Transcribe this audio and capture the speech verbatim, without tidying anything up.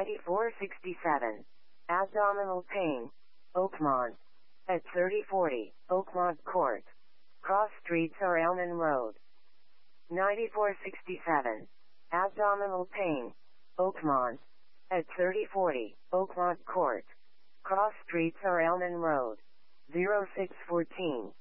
ninety-four sixty-seven. Abdominal pain. Oakmont. At thirty forty, Oakmont Court. Cross Streets or Elman Road. ninety-four sixty-seven. Abdominal pain. Oakmont. At thirty forty, Oakmont Court. Cross Streets or Elman Road. zero six one four.